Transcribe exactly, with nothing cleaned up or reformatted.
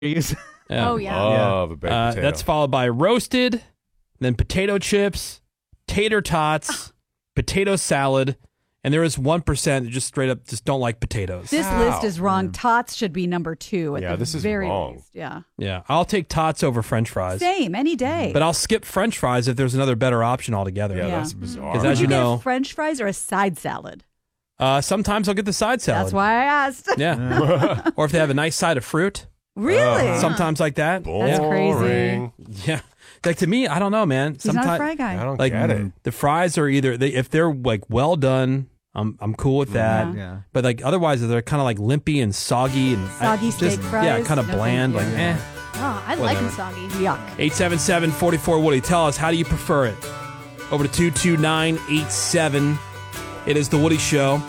Yeah. Oh, yeah. Love a baked Uh, potato. that's followed by roasted, then potato chips, tater tots, potato salad, and there is one percent that just straight up just don't like potatoes. This Wow. list is wrong. Tots should be number two at Yeah, the this is very wrong. least. Yeah. Yeah, I'll take tots over French fries. Same, any day. But I'll skip French fries if there's another better option altogether. yeah, Yeah. that's bizarre. 'Cause Would as you you know- get French fries or a side salad? Uh, sometimes I'll get the side salad. That's why I asked. Yeah. Or if they have a nice side of fruit, Really? sometimes like that. That's crazy. Boring. Yeah. Like to me, I don't know, man. He's not a fry guy. I don't like get it. the fries are either they, if they're like well done, I'm I'm cool with that. Yeah. But like otherwise, they're kind of like limpy and soggy and I- Soggy steak just, fries? Yeah, kind of No, bland. thank Like you. eh. Oh, I like them Whatever. soggy. Yuck. eight seven seven, four four Woody. Tell us, how do you prefer it? Over to two two nine eight seven. It is The Woody Show.